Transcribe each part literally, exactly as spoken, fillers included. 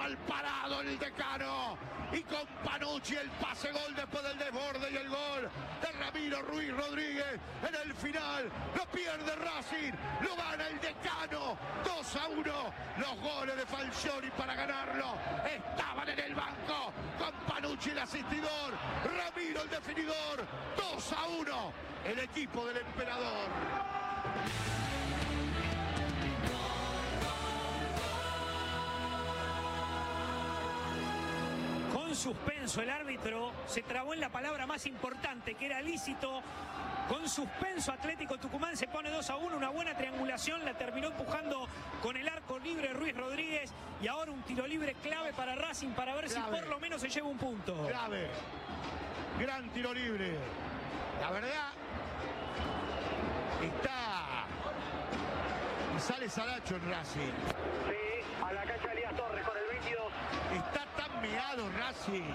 mal parado el Decano. Y con Panucci el pase gol después del desborde y el gol de Ramiro Ruiz Rodríguez en el final. Lo pierde Racing, lo gana el Decano dos a uno. Los goles de Falcioni para ganarlo estaban en el banco, con Panucci el asistidor, Ramiro el definidor. Dos a uno el equipo del emperador. Con suspenso, el árbitro se trabó en la palabra más importante, que era lícito. Con suspenso, Atlético Tucumán se pone dos a uno, una buena triangulación, la terminó empujando con el arco libre Ruiz Rodríguez, y ahora un tiro libre clave para Racing para ver clave. Si por lo menos se lleva un punto. Clave, gran tiro libre. La verdad, está y sale Saracho en Racing. Sí, a la cancha Elías Torres con el veintidós. Está tan meado Racing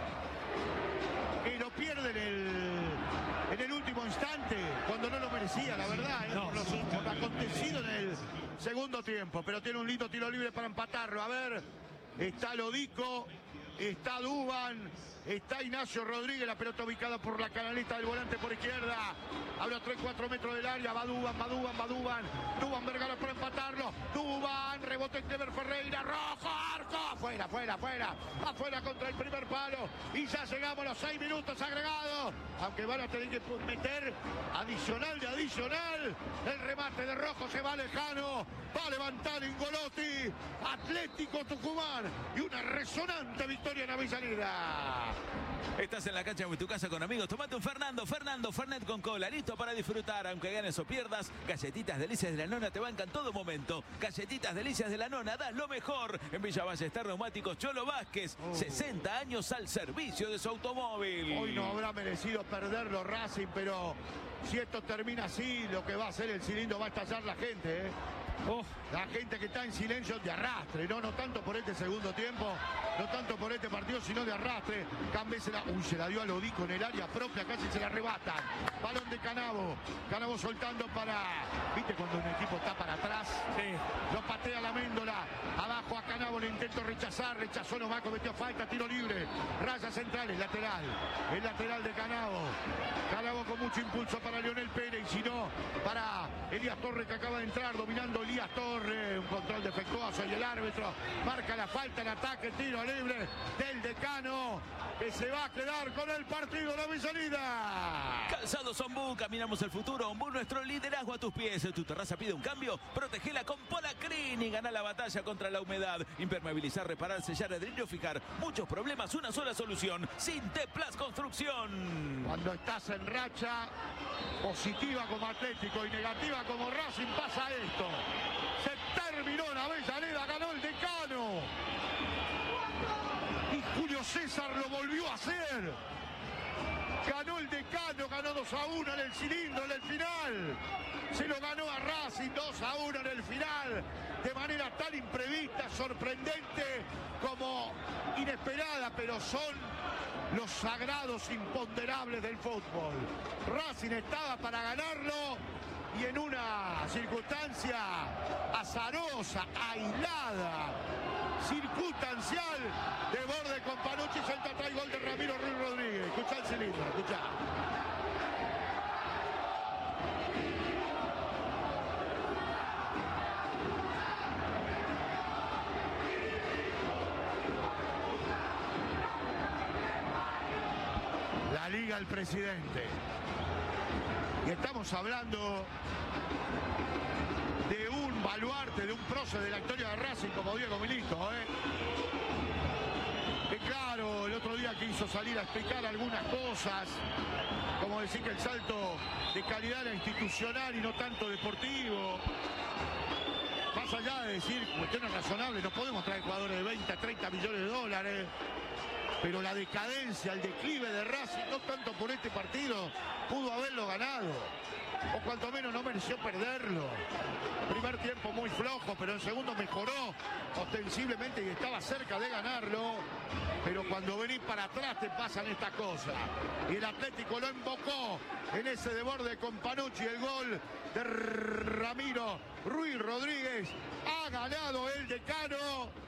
que lo pierde en el, en el último instante, cuando no lo merecía, la verdad, ¿eh? No, por, lo, por lo acontecido en el segundo tiempo. Pero tiene un lindo tiro libre para empatarlo. A ver, está Lodico, está Duban, está Ignacio Rodríguez, la pelota ubicada por la canaleta del volante por izquierda. Habla tres cuatro metros del área, va Duban, va Duban, va Duban. Duban Vergara para empatarlo. Duban, rebote en Clever Ferreira, rojo, arco. Afuera, afuera, afuera. Afuera contra el primer palo. Y ya llegamos a los seis minutos agregados. Aunque van a tener que meter adicional de adicional. El remate de Rojo se va lejano. Va a levantar Ingolotti. Atlético Tucumán. Y una resonante victoria en Avellaneda. Estás en la cancha o en tu casa con amigos. Tomate un Fernando, Fernando, Fernet con cola. Listo para disfrutar, aunque ganes o pierdas. Galletitas Delicias de la Nona te bancan todo momento. Galletitas Delicias de la Nona, das lo mejor. En Villa Ballester Neumáticos Cholo Vázquez. Oh. sesenta años al servicio de su automóvil. Hoy no habrá merecido perderlo Racing, pero si esto termina así, lo que va a hacer el cilindro va a estallar la gente, ¿eh? Oh, la gente que está en silencio de arrastre, no, no tanto por este segundo tiempo, no tanto por este partido, sino de arrastre. Cambé se la, uy, se la dio a Lodico en el área propia, casi se la arrebatan. Balón de Canavo, Canavo soltando para, ¿viste cuando un equipo está para atrás? Sí. Lo patea la Méndola, abajo a Canavo, le intento rechazar, rechazó nomás, cometió falta, tiro libre, raya central, el lateral, el lateral de Canavo. Canavo con mucho impulso para Leonel Pérez, y si no, para Elías Torres, que acaba de entrar, dominando Elías Torres, un control defectuoso, y el árbitro marca la falta en ataque, tiro libre del Decano, que se va a quedar con el partido de la Avellaneda. Calzados Ombú, caminamos el futuro. Ombú, nuestro liderazgo a tus pies. Tu terraza pide un cambio, protegela con Polacrin y gana la batalla contra la humedad. Impermeabilizar, reparar, sellar, adherir, fijar. Muchos problemas, una sola solución. Sinteplas Construcción. Cuando estás en racha positiva como Atlético y negativa como Racing, pasa esto. Se terminó en Avellaneda, ganó el Decano. Y Julio César lo volvió a hacer. Ganó el Decano, ganó dos a uno en el cilindro en el final. Se lo ganó a Racing dos a uno en el final. De manera tan imprevista, sorprendente como inesperada, pero son los sagrados imponderables del fútbol. Racing estaba para ganarlo y en una circunstancia azarosa, aislada, circunstancial, de borde con Panucci, salta atrás, gol de Ramiro Ruiz Rodríguez. Escuchá el cilindro, escuchá. La Liga el presidente. Y estamos hablando de un baluarte, de un prócer de la historia de Racing como Diego Milito, ¿eh? Que claro, el otro día quiso salir a explicar algunas cosas, como decir que el salto de calidad era institucional y no tanto deportivo. Más allá de decir cuestiones razonables, no podemos traer jugadores de veinte a treinta millones de dólares. Pero la decadencia, el declive de Racing, no tanto por este partido, pudo haberlo ganado. O cuanto menos no mereció perderlo. Primer tiempo muy flojo, pero en segundo mejoró ostensiblemente y estaba cerca de ganarlo. Pero cuando venís para atrás te pasan estas cosas. Y el Atlético lo embocó en ese desborde con Panucci, el gol de Ramiro Ruiz Rodríguez. Ha ganado el Decano.